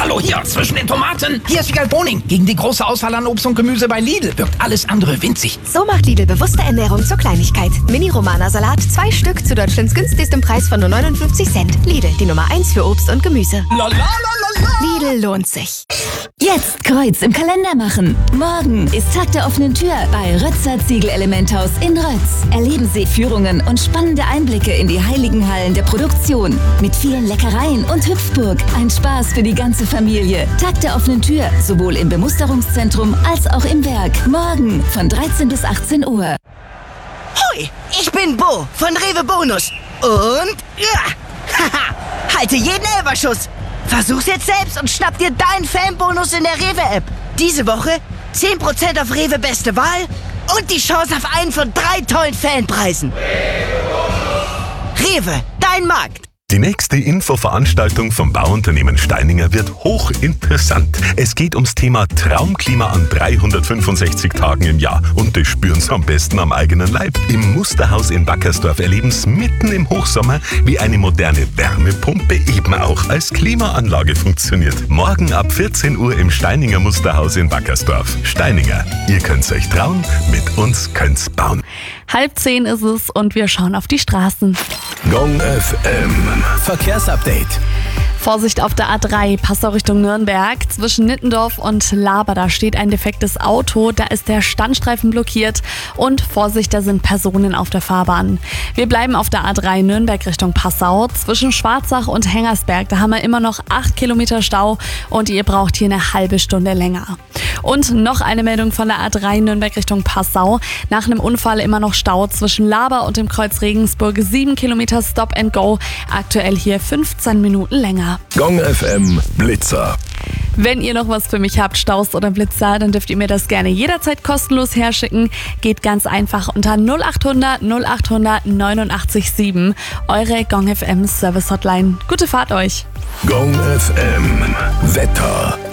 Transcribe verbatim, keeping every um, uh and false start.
hallo, hier, zwischen den Tomaten. Hier ist Wiegald Boning. Gegen die große Auswahl an Obst und Gemüse bei Lidl wirkt alles andere winzig. So macht Lidl bewusste Ernährung zur Kleinigkeit. Mini-Romana-Salat, zwei Stück zu Deutschlands günstigstem Preis von nur neunundfünfzig Cent. Lidl, die Nummer eins für Obst und Gemüse. La, la, la, la, la. Lidl lohnt sich. Jetzt Kreuz im Kalender machen. Morgen ist Tag der offenen Tür bei Rötzer Ziegelelementhaus in Rötz. Erleben Sie Führungen und spannende Einblicke in die heiligen Hallen der Produktion. Mit vielen Leckereien und Hüpfburg. Ein Spaß für die ganze Familie. Tag der offenen Tür, sowohl im Bemusterungszentrum als auch im Werk. Morgen von dreizehn bis achtzehn Uhr. Hoi, ich bin Bo von Rewe Bonus. Und ja, haha, halte jeden Elferschuss. Versuch's jetzt selbst und schnapp dir deinen Fanbonus in der Rewe-App. Diese Woche zehn Prozent auf Rewe Beste Wahl und die Chance auf einen von drei tollen Fanpreisen. Rewe, dein Markt. Die nächste Infoveranstaltung vom Bauunternehmen Steininger wird hochinteressant. Es geht ums Thema Traumklima an dreihundertfünfundsechzig Tagen im Jahr. Und das spüren Sie am besten am eigenen Leib. Im Musterhaus in Wackersdorf erleben Sie mitten im Hochsommer, wie eine moderne Wärmepumpe eben auch als Klimaanlage funktioniert. Morgen ab vierzehn Uhr im Steininger Musterhaus in Wackersdorf. Steininger, ihr könnt's euch trauen, mit uns könnt's bauen. Halb zehn ist es und wir schauen auf die Straßen. Gong F M Verkehrsupdate. Vorsicht auf der A drei, Passau Richtung Nürnberg. Zwischen Nittendorf und Laber, da steht ein defektes Auto. Da ist der Standstreifen blockiert. Und Vorsicht, da sind Personen auf der Fahrbahn. Wir bleiben auf der A drei Nürnberg Richtung Passau. Zwischen Schwarzach und Hengersberg, da haben wir immer noch acht Kilometer Stau. Und ihr braucht hier eine halbe Stunde länger. Und noch eine Meldung von der A drei Nürnberg Richtung Passau. Nach einem Unfall immer noch Stau zwischen Laber und dem Kreuz Regensburg. sieben Kilometer Stop and Go. Aktuell hier fünfzehn Minuten länger. Gong F M Blitzer. Wenn ihr noch was für mich habt, Staus oder Blitzer, dann dürft ihr mir das gerne jederzeit kostenlos herschicken. Geht ganz einfach unter null acht hundert null acht hundert neunundachtzig sieben. Eure Gong F M Service Hotline. Gute Fahrt euch. Gong F M Wetter.